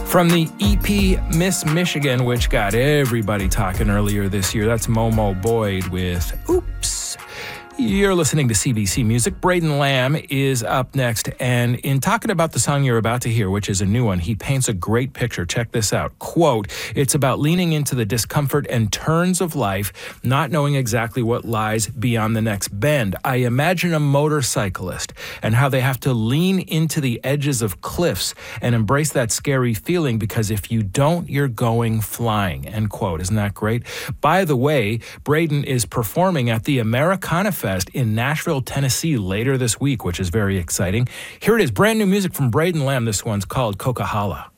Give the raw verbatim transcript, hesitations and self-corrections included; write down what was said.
From the E P Miss Michigan, which got everybody talking earlier this year, that's Momo Boyd with Oops. You're listening to C B C Music. Braden Lamb is up next, and in talking about the song you're about to hear, which is a new one, he paints a great picture. Check this out. Quote, "It's about leaning into the discomfort and turns of life, not knowing exactly what lies beyond the next bend. I imagine a motorcyclist and how they have to lean into the edges of cliffs and embrace that scary feeling, because if you don't, you're going flying." End quote. Isn't that great? By the way, Braden is performing at the Americana Fest in Nashville, Tennessee later this week, which is very exciting. Here it is, brand new music from Braden Lamb. This one's called Coca-Cola.